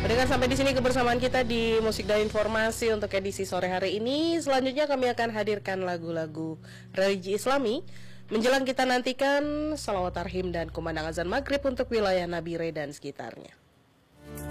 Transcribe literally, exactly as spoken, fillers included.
Mendengar sampai di sini kebersamaan kita di Musik dan Informasi untuk edisi sore hari ini. Selanjutnya kami akan hadirkan lagu-lagu religi Islami. Menjelang kita nantikan salawat tarhim dan kumandang azan maghrib untuk wilayah Nabire dan sekitarnya.